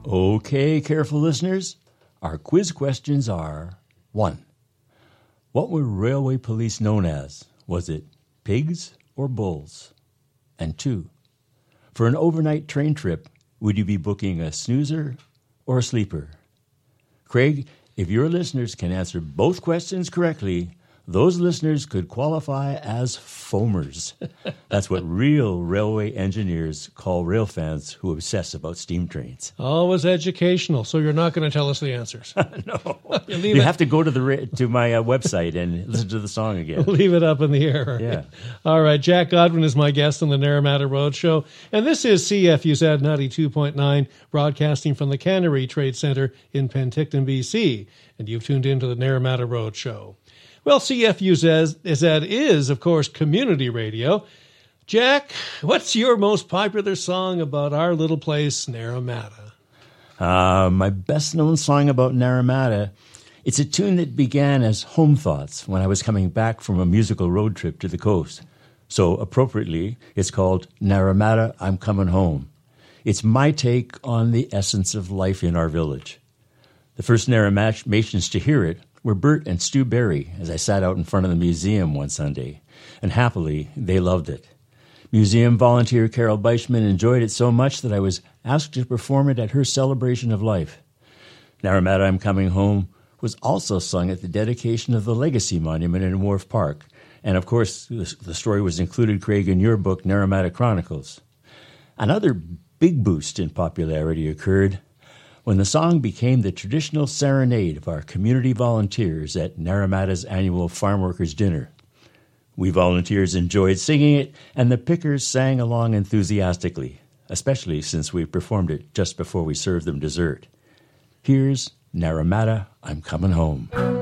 Okay, careful listeners. Our quiz questions are: 1. What were railway police known as? Was it pigs or bulls? And 2. For an overnight train trip, would you be booking a snoozer or a sleeper? Craig, if your listeners can answer both questions correctly, those listeners could qualify as foamers. That's what real railway engineers call rail fans who obsess about steam trains. Always educational, so you're not going to tell us the answers. No. You have to go to my website and listen to the song again. Leave it up in the air. Yeah. All right, Jack Godwin is my guest on the Naramata Roadshow, and this is CFUZ 92.9, broadcasting from the Cannery Trade Center in Penticton, BC, and you've tuned into the Naramata Roadshow. Well, CFUZ is, of course, community radio. Jack, what's your most popular song about our little place, Naramata? My best-known song about Naramata, it's a tune that began as home thoughts when I was coming back from a musical road trip to the coast. So, appropriately, it's called Naramata, I'm Coming Home. It's my take on the essence of life in our village. The first Naramatans to hear it were Bert and Stu Berry as I sat out in front of the museum one Sunday, and happily, they loved it. Museum volunteer Carol Beischman enjoyed it so much that I was asked to perform it at her celebration of life. Naramata, I'm Coming Home was also sung at the dedication of the Legacy Monument in Wharf Park, and of course, the story was included, Craig, in your book, Naramata Chronicles. Another big boost in popularity occurred when the song became the traditional serenade of our community volunteers at Naramata's annual Farm Workers' Dinner. We volunteers enjoyed singing it, and the pickers sang along enthusiastically, especially since we performed it just before we served them dessert. Here's Naramata, I'm Coming Home.